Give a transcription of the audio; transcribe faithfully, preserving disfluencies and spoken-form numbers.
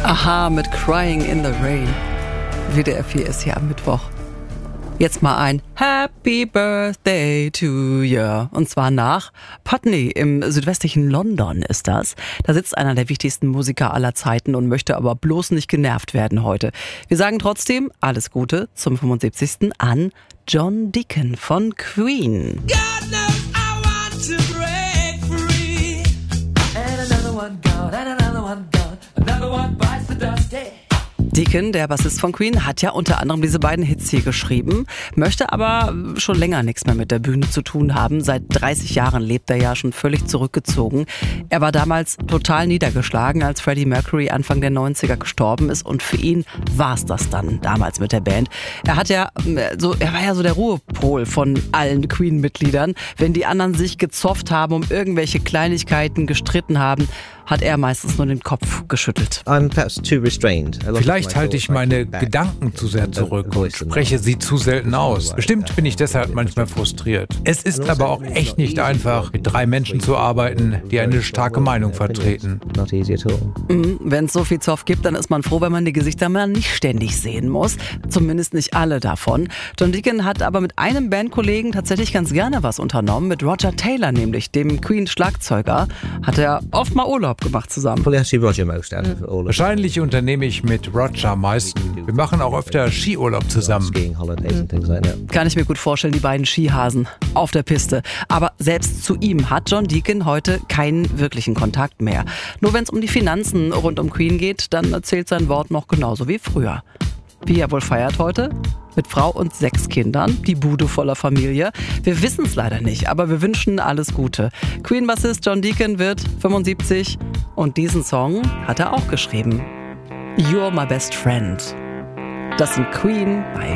Aha mit Crying in the Rain. W D R vier ist hier am Mittwoch. Jetzt mal ein Happy Birthday to you. Und zwar nach Putney im südwestlichen London ist das. Da sitzt einer der wichtigsten Musiker aller Zeiten und möchte aber bloß nicht genervt werden heute. Wir sagen trotzdem alles Gute zum fünfundsiebzigsten an John Deacon von Queen. God knows I want to break free. And another one gone, and another one gone. Another one bites the dust, hey. Deacon, der Bassist von Queen, hat ja unter anderem diese beiden Hits hier geschrieben, möchte aber schon länger nichts mehr mit der Bühne zu tun haben. Seit dreißig Jahren lebt er ja schon völlig zurückgezogen. Er war damals total niedergeschlagen, als Freddie Mercury Anfang der neunziger gestorben ist, und für ihn war's das dann damals mit der Band. Er hat ja so, er war ja so der Ruhepol von allen Queen-Mitgliedern. Wenn die anderen sich gezofft haben, um irgendwelche Kleinigkeiten gestritten haben, hat er meistens nur den Kopf geschüttelt. Vielleicht halte ich meine Gedanken zu sehr zurück und spreche sie zu selten aus. Bestimmt bin ich deshalb manchmal frustriert. Es ist aber auch echt nicht einfach, mit drei Menschen zu arbeiten, die eine starke Meinung vertreten. Mhm, wenn es so viel Zoff gibt, dann ist man froh, wenn man die Gesichter mal nicht ständig sehen muss. Zumindest nicht alle davon. John Deacon hat aber mit einem Bandkollegen tatsächlich ganz gerne was unternommen. Mit Roger Taylor nämlich, dem Queen-Schlagzeuger, hat er oft mal Urlaub gemacht zusammen. Wahrscheinlich unternehme ich mit Roger am meisten. Wir machen auch öfter Skiurlaub zusammen. Kann ich mir gut vorstellen, die beiden Skihasen auf der Piste. Aber selbst zu ihm hat John Deacon heute keinen wirklichen Kontakt mehr. Nur wenn es um die Finanzen rund um Queen geht, dann zählt sein Wort noch genauso wie früher. Wie er wohl feiert heute? Mit Frau und sechs Kindern, die Bude voller Familie. Wir wissen es leider nicht, aber wir wünschen alles Gute. Queen-Bassist John Deacon wird fünfundsiebzig und diesen Song hat er auch geschrieben. You're my best friend. Das sind Queen bei